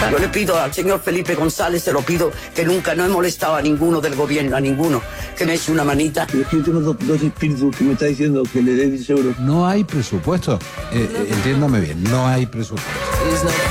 Yo le pido al señor Felipe González, se lo pido, que nunca no he molestado a ninguno del gobierno, a ninguno, que me eche una manita. Es que yo tengo dos espíritus que me está diciendo que le dé 10 euros. No hay presupuesto. Entiéndame bien, no hay presupuesto.